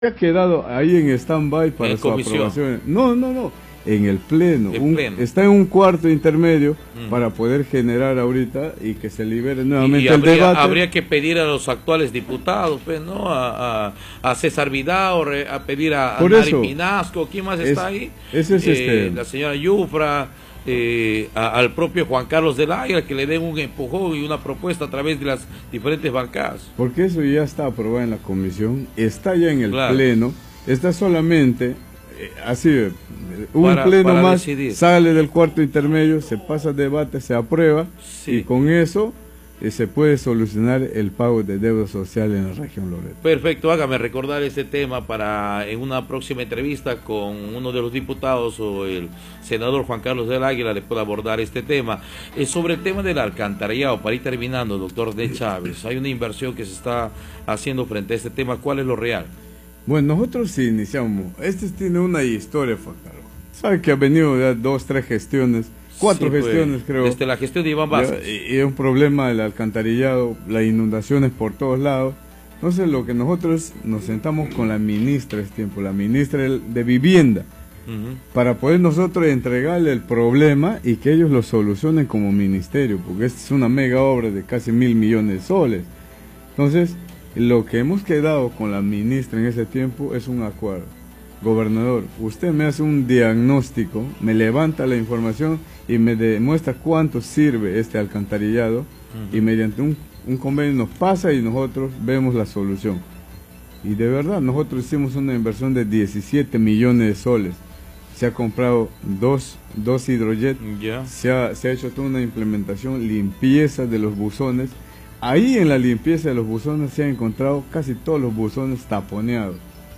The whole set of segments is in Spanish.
ha quedado ahí en stand-by para su aprobación. No, en el pleno. Está en un cuarto intermedio para poder generar ahorita y que se libere nuevamente el debate. Habría que pedir a los actuales diputados, pues, ¿no? A César Vidaurre, a pedir a Nari Pinasco, ¿quién más está ahí? La señora Yufra, al propio Juan Carlos del Águila, que le den un empujón y una propuesta a través de las diferentes bancadas. Porque eso ya está aprobado en la comisión, está ya en el pleno, está solamente así, un pleno más decidir. Sale del cuarto intermedio, se pasa a debate, se aprueba y con eso se puede solucionar el pago de deuda social en la región Loreto. Perfecto, hágame recordar este tema para en una próxima entrevista con uno de los diputados o el senador Juan Carlos del Águila le pueda abordar este tema. Sobre el tema del alcantarillado, para ir terminando, doctor De Chávez, hay una inversión que se está haciendo frente a este tema, ¿cuál es lo real? Bueno, nosotros iniciamos, tiene una historia, Juan Carlos. Sabe que ha venido ya 2, 3 gestiones, 4 gestiones creo. Desde la gestión de Iván Vázquez. Y es un problema el alcantarillado, las inundaciones por todos lados. Entonces lo que nosotros nos sentamos con la ministra la ministra de Vivienda, para poder nosotros entregarle el problema y que ellos lo solucionen como ministerio, porque esta es una mega obra de casi 1.000 millones de soles. Entonces, lo que hemos quedado con la ministra en ese tiempo es un acuerdo. Gobernador, usted me hace un diagnóstico, me levanta la información y me demuestra cuánto sirve este alcantarillado y mediante un convenio nos pasa y nosotros vemos la solución. Y de verdad, nosotros hicimos una inversión de 17 millones de soles. Se ha comprado dos hidrojet, se ha hecho toda una implementación, limpieza de los buzones. Ahí en la limpieza de los buzones se han encontrado casi todos los buzones taponeados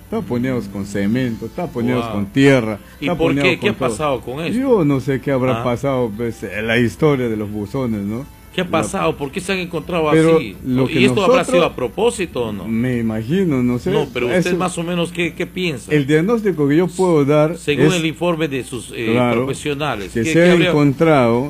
con cemento, taponeados con tierra. ¿Y por qué? ¿Qué ha pasado con eso? Yo no sé qué habrá pasado, pues, en la historia de los buzones, ¿no? ¿Qué ha pasado? ¿Por qué se han encontrado así? ¿Y esto habrá sido a propósito o no? Me imagino, no sé. No, pero usted más o menos, ¿qué piensa? El diagnóstico que yo puedo dar según el informe de sus profesionales. Que se ha encontrado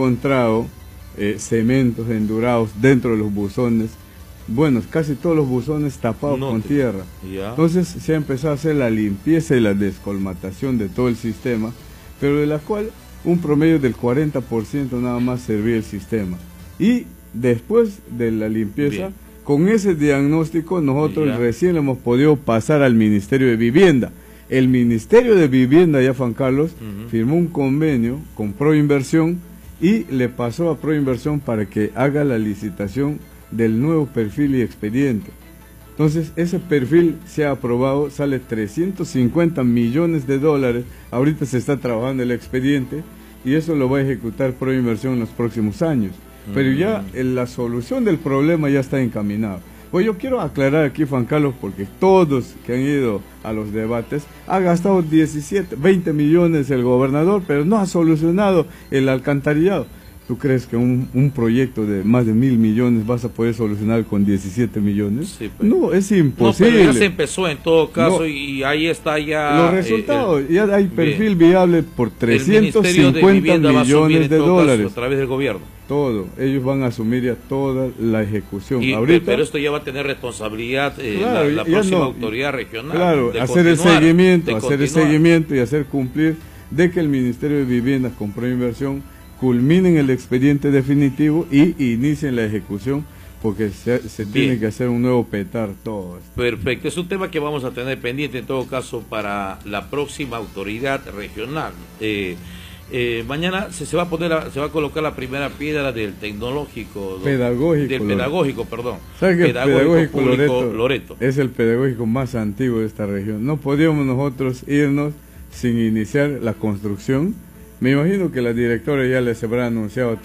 cementos endurados dentro de los buzones. Bueno, casi todos los buzones tapados con tierra. Entonces se ha empezado a hacer la limpieza y la descolmatación de todo el sistema, pero de la cual un promedio del 40% nada más servía el sistema. Y después de la limpieza, con ese diagnóstico nosotros recién hemos podido pasar al Ministerio de Vivienda. El Ministerio de Vivienda, ya Juan Carlos, firmó un convenio con Proinversión y le pasó a Proinversión para que haga la licitación del nuevo perfil y expediente. Entonces ese perfil se ha aprobado, sale 350 millones de dólares, ahorita se está trabajando el expediente y eso lo va a ejecutar Proinversión en los próximos años, pero ya la solución del problema ya está encaminada. Pues yo quiero aclarar aquí, Juan Carlos, porque todos que han ido a los debates ha gastado 20 millones el gobernador, pero no ha solucionado el alcantarillado. ¿Tú crees que un proyecto de más de 1.000 millones vas a poder solucionar con 17 millones? Sí, pues. No, es imposible. No, pero ya se empezó en todo caso y ahí está ya... Los resultados, ya hay perfil viable por 350 millones de dólares. Caso, a través del gobierno. Todo, ellos van a asumir ya toda la ejecución. Pero esto ya va a tener responsabilidad la próxima autoridad regional. Claro, hacer el seguimiento y hacer cumplir de que el Ministerio de Vivienda con Proinversión culminen el expediente definitivo y inicien la ejecución, porque se tiene que hacer un nuevo petar todo esto. Perfecto, es un tema que vamos a tener pendiente en todo caso para la próxima autoridad regional. Mañana se va a colocar la primera piedra del tecnológico pedagógico, perdón. ¿Sabe que el pedagógico Loreto es el pedagógico más antiguo de esta región? No podíamos nosotros irnos sin iniciar la construcción. Me imagino que la directora ya les habrá anunciado